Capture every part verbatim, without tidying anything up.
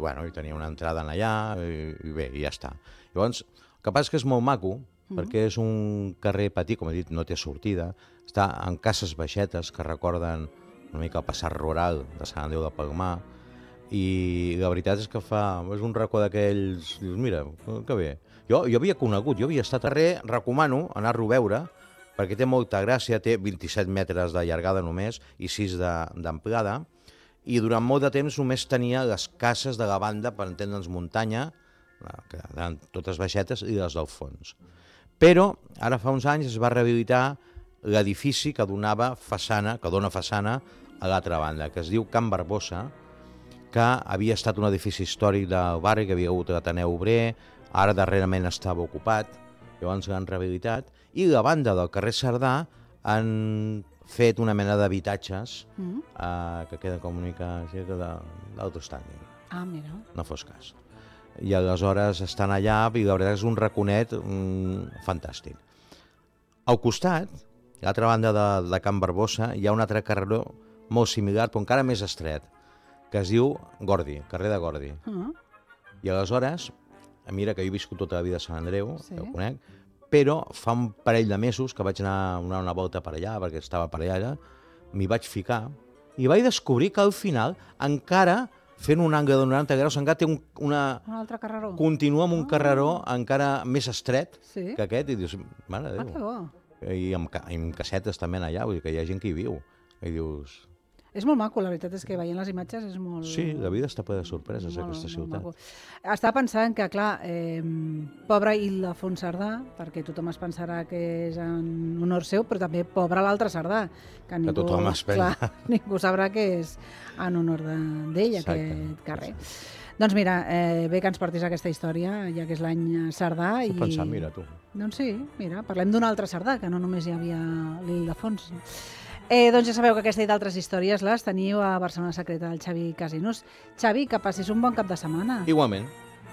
bueno, i tenia una entrada allà, i, i bé, i ja està. Llavors, el que passa és que és molt maco, mm-hmm. perquè és un carrer petit, com he dit, no té sortida, està en cases baixetes que recorden una mica el passat rural de Sant Andreu de Palomar, i la veritat és que fa... és un racó d'aquells... dius, mira, que bé. Jo, jo havia conegut, jo havia estat a carrer, recomano anar-lo a veure, perquè té molta gràcia, té vint-i-set metres de llargada només i sis d'amplada, i durant molt de temps només tenia les cases de la banda, per entendre'ns, muntanya, que eren totes baixetes, i les del fons. Però ara fa uns anys es va rehabilitar l'edifici que donava façana, que dona façana a l'altra banda, que es diu Can Barbosa, que havia estat un edifici històric del barri, que havia hagut l'Ateneu Obrer, ara darrerament estava ocupat, llavors l'han rehabilitat, i la banda del carrer Cerdà han fet una mena d'habitatges mm. eh, que queda com una mica d'autostanding. Ah, mira. No fos cas. I aleshores estan allà, i la veritat és un raconet mm, fantàstic. Al costat, a l'altra banda de, de Can Barbosa, hi ha un altre carreró molt similar, però encara més estret, que es diu Gordi, carrer de Gordi. Uh-huh. I aleshores, mira que jo he viscut tota la vida a Sant Andreu, sí. que ho conec, però fa un parell de mesos que vaig anar a donar una volta per allà, perquè estava per allà, m'hi vaig ficar, i vaig descobrir que al final, encara, fent un angle de noranta graus, encara té un, una... Un altre carreró. Continua amb un ah. carreró encara més estret sí. que aquest, i dius, mare de Déu. Ah, que bo. I amb, i amb casetes també allà, vull dir que hi ha gent que hi viu. I dius... És molt maco, la veritat és que veient les imatges és molt... Sí, la vida està ple de sorpreses, molt, aquesta ciutat. Estava pensant que, clar, eh, pobre Ildefons Cerdà, perquè tothom es pensarà que és en honor seu, però també pobre l'altre Cerdà, que, ningú, que tothom es pensa. Clar, ningú sabrà que és en honor d'ell, aquest carrer. Exacte. Doncs mira, eh, bé que ens portis aquesta història, ja que és l'any Cerdà. I... pensar, mira, tu. Doncs sí, mira, parlem d'un altre Cerdà, que no només hi havia l'Ildefons. Eh, doncs ja sabeu que aquesta i d'altres històries les teniu a Barcelona Secreta del Xavi Casinos. Xavi, que passis un bon cap de setmana. Igualment.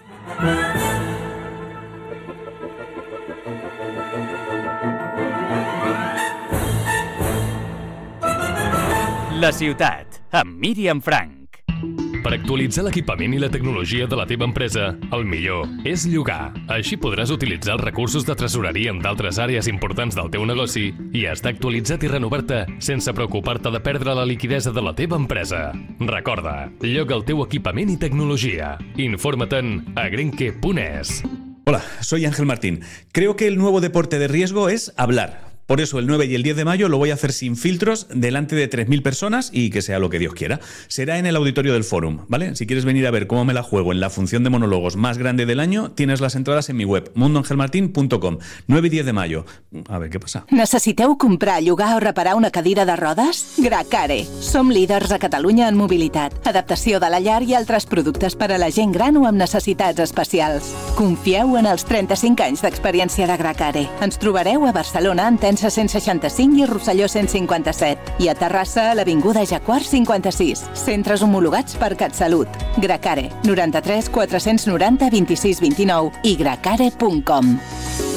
La ciutat, amb Míriam Frank. Per actualitzar l'equipament i la tecnologia de la teva empresa, el millor és llogar. Així podràs utilitzar els recursos de tresoreria en d'altres àrees importants del teu negoci i estar actualitzat i renovar-te sense preocupar-te de perdre la liquidesa de la teva empresa. Recorda, lloga el teu equipament i tecnologia. Infórmate'n a grenke punt es. Hola, soy Ángel Martín. Creo que el nuevo deporte de riesgo es hablar. Por eso el nueve y el diez de mayo lo voy a hacer sin filtros delante de tres mil personas y que sea lo que Dios quiera. Será en el auditorio del Fórum, ¿vale? Si quieres venir a ver cómo me la juego en la función de monólogos más grande del año, tienes las entradas en mi web, mundo angel martin punto com. nueve y diez de mayo. A ver, què passa? Necessiteu comprar, llogar o reparar una cadira de rodes? Gracare. Som líders a Catalunya en mobilitat, adaptació de la llar i altres productes per a la gent gran o amb necessitats especials. Confieu en els trenta-cinc anys d'experiència de Gracare. Ens trobareu a Barcelona, Entença cent seixanta-cinc i Rosselló cent cinquanta-set. I a Terrassa, a l'Avinguda Jacquard cinquanta-sis. Centres homologats per CatSalut. Gracare, noranta-tres quatre-cents noranta vint-i-sis vint-i-nou i gracare punt com.